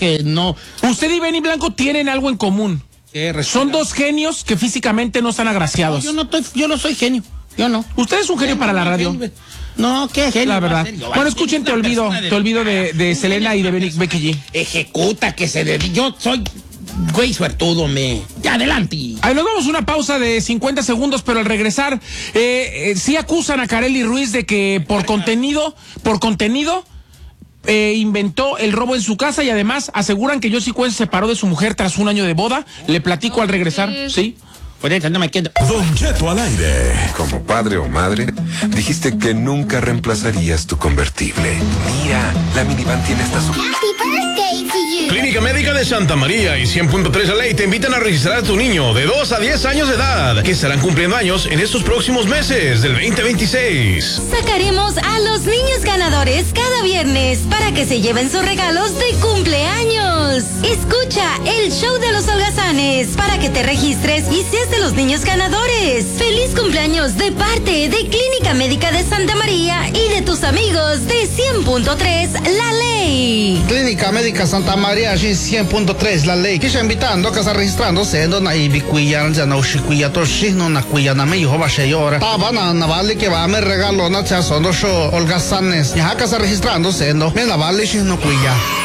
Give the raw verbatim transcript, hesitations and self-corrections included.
que no. Usted y Benny Blanco tienen algo en común. Son dos genios que físicamente no están agraciados. No, yo no estoy, yo no soy genio. Yo no. Usted es un genio para la radio. No, qué genio. La verdad. Bueno, escuchen, te olvido, te olvido de, de Selena y de Becky G. Ejecuta, que se dedique. Yo soy güey suertudo, me. Ya, adelante. Ahí nos vamos a una pausa de cincuenta segundos, pero al regresar, eh, eh, sí acusan a Karely Ruiz de que por contenido, por contenido, eh, inventó el robo en su casa y además aseguran que Yossi Cuen se separó de su mujer tras un año de boda. Le platico al regresar, ¿sí? Por eso no me quedo. Don Cheto al aire. Como padre o madre, dijiste que nunca reemplazarías tu convertible. Mira, la minivan tiene esta su... Clínica Médica de Santa María y cien punto tres La Ley te invitan a registrar a tu niño de dos a diez años de edad, que estarán cumpliendo años en estos próximos meses del veinte veintiséis. Sacaremos a los niños ganadores cada viernes para que se lleven sus regalos de cumpleaños. Escucha el show de los holgazanes para que te registres y seas de los niños ganadores. Feliz cumpleaños de parte de Clínica Médica de Santa María y de tus amigos de cien punto tres La Ley. Clínica Médica Santa Maria cien punto tres La Ley. Kisha invitando a casa registrándose na ibikuya ya na ushikuya to shino na kuya na me yo ba sheyora. Taba na na vale que va me regalo na cha sondo show holgazanes. Ya casa registrándose no me la vale shino kuya.